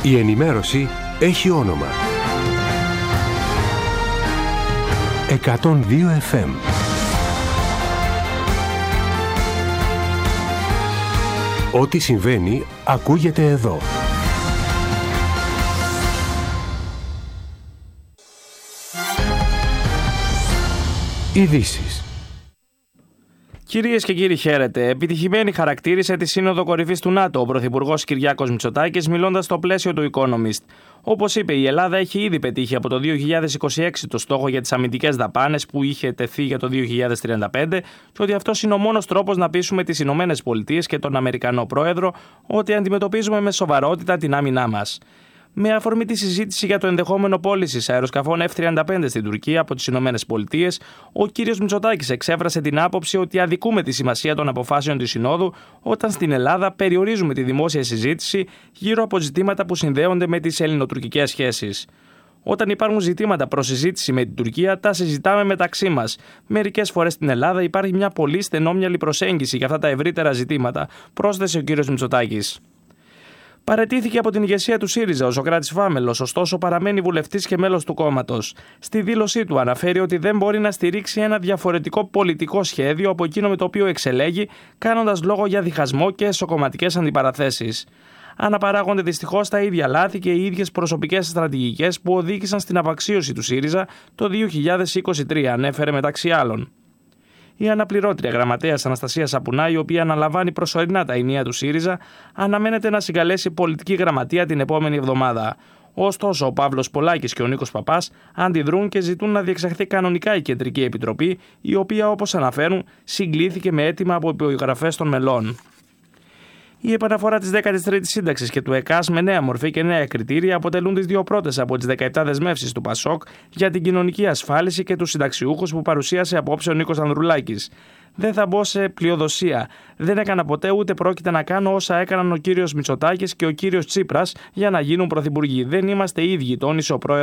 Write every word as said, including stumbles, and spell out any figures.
Η ενημέρωση έχει όνομα. εκατόν δύο εφ εμ. Ό,τι συμβαίνει ακούγεται εδώ. Ειδήσεις. Κυρίες και κύριοι, χαίρετε. Επιτυχημένη χαρακτήρισε τη Σύνοδο Κορυφής του ΝΑΤΟ ο Πρωθυπουργός Κυριάκος Μητσοτάκης, μιλώντας στο πλαίσιο του Economist. Όπως είπε, η Ελλάδα έχει ήδη πετύχει από το δύο χιλιάδες είκοσι έξι το στόχο για τις αμυντικές δαπάνες που είχε τεθεί για το δύο χιλιάδες τριάντα πέντε και ότι αυτός είναι ο μόνος τρόπος να πείσουμε τις Ηνωμένες Πολιτείες και τον Αμερικανό Πρόεδρο ότι αντιμετωπίζουμε με σοβαρότητα την άμυνά μας. Με αφορμή τη συζήτηση για το ενδεχόμενο πώλησης αεροσκαφών εφ τριάντα πέντε στην Τουρκία από τις Ηνωμένες Πολιτείες, ο κύριος Μητσοτάκης εξέφρασε την άποψη ότι αδικούμε τη σημασία των αποφάσεων της Συνόδου όταν στην Ελλάδα περιορίζουμε τη δημόσια συζήτηση γύρω από ζητήματα που συνδέονται με τις ελληνοτουρκικές σχέσεις. Όταν υπάρχουν ζητήματα προς συζήτηση με την Τουρκία, τα συζητάμε μεταξύ μας. Μερικές φορές στην Ελλάδα υπάρχει μια πολύ στενόμυαλη προσέγγιση για αυτά τα ευρύτερα ζητήματα, πρόσθεσε ο κύριος Μητσοτάκης. Παραιτήθηκε από την ηγεσία του ΣΥΡΙΖΑ ο Σωκράτης Βάμελος, ωστόσο παραμένει βουλευτής και μέλος του κόμματος. Στη δήλωσή του αναφέρει ότι δεν μπορεί να στηρίξει ένα διαφορετικό πολιτικό σχέδιο από εκείνο με το οποίο εξελέγει, κάνοντας λόγο για διχασμό και εσωκομματικές αντιπαραθέσεις. Αναπαράγονται δυστυχώς τα ίδια λάθη και οι ίδιες προσωπικές στρατηγικές που οδήγησαν στην απαξίωση του ΣΥΡΙΖΑ το δύο χιλιάδες είκοσι τρία, ανέφερε μεταξύ άλλων. Η αναπληρώτρια γραμματέας Αναστασία Σαπουνά, η οποία αναλαμβάνει προσωρινά τα ενία του ΣΥΡΙΖΑ, αναμένεται να συγκαλέσει πολιτική γραμματεία την επόμενη εβδομάδα. Ωστόσο, ο Παύλος Πολάκης και ο Νίκος Παπάς αντιδρούν και ζητούν να διεξαχθεί κανονικά η Κεντρική Επιτροπή, η οποία, όπως αναφέρουν, συγκλήθηκε με αίτημα από υπογραφές των μελών. Η επαναφορά της δέκατης τρίτης σύνταξης και του ΕΚΑΣ με νέα μορφή και νέα κριτήρια αποτελούν τις δύο πρώτες από τις δεκαεπτά δεσμεύσεις του ΠΑΣΟΚ για την κοινωνική ασφάλιση και τους συνταξιούχους που παρουσίασε απόψε ο Νίκος Ανδρουλάκης. Δεν θα μπω σε πλειοδοσία. Δεν έκανα ποτέ ούτε πρόκειται να κάνω όσα έκαναν ο κύριος Μητσοτάκης και ο κύριος Τσίπρας για να γίνουν πρωθυπουργοί. Δεν είμαστε ίδιοι, τόνισε ο πρόεδρος.